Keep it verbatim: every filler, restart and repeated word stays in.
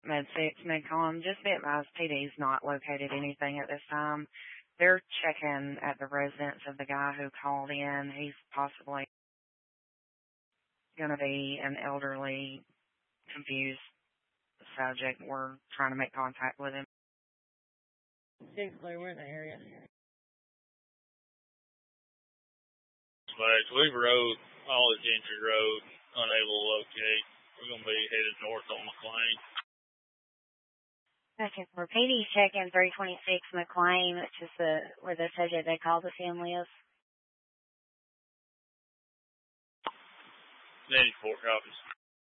Med six, MedCom, just be advised P D's not located anything at this time. They're checking at the residence of the guy who called in. He's possibly going to be an elderly, confused subject. We're trying to make contact with him. Sixthly, we're in the area. Dispatch, Weaver Road, Holly Gentry Road, unable to locate. We're going to be headed north on McLean. Okay, for P D check-in three twenty-six McLean, which is the where the subject they called us in lives. ninety-four copies.